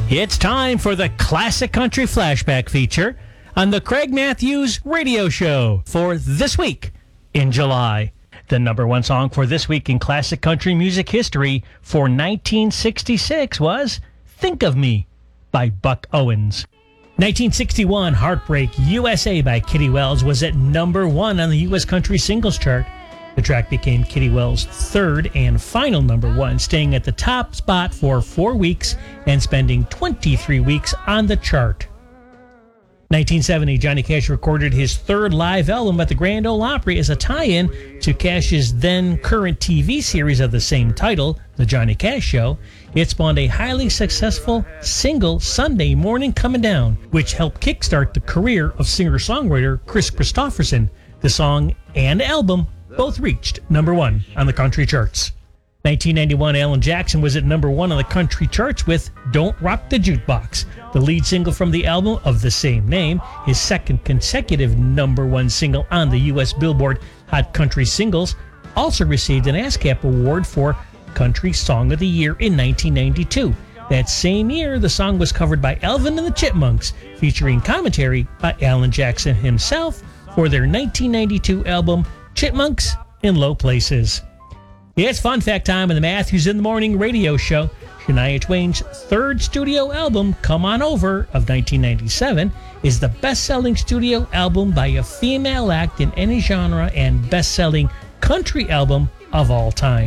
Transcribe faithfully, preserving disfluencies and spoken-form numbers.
It's time for the Classic Country Flashback feature on the Craig Matthews Radio Show for this week in July. The number one song for this week in classic country music history for nineteen sixty-six was Think of Me by Buck Owens. nineteen sixty-one, Heartbreak U S A by Kitty Wells was at number one on the U S Country Singles Chart. The track became Kitty Wells' third and final number one, staying at the top spot for four weeks and spending twenty-three weeks on the chart. nineteen seventy, Johnny Cash recorded his third live album at the Grand Ole Opry as a tie-in to Cash's then-current T V series of the same title, The Johnny Cash Show. It spawned a highly successful single, Sunday Morning Comin' Down, which helped kickstart the career of singer-songwriter Kris Kristofferson. The song and album both reached number one on the country charts. nineteen ninety-one, Alan Jackson was at number one on the country charts with Don't Rock the Jukebox, the lead single from the album of the same name, his second consecutive number one single on the U S Billboard Hot Country Singles. Also received an ASCAP award for Country Song of the Year in nineteen ninety-two. That same year, the song was covered by Alvin and the Chipmunks, featuring commentary by Alan Jackson himself for their nineteen ninety-two album Chipmunks in Low Places. It's fun fact time on the Matthews in the Morning Radio Show. Shania Twain's third studio album, Come On Over, of nineteen ninety-seven, is the best-selling studio album by a female act in any genre and best-selling country album of all time.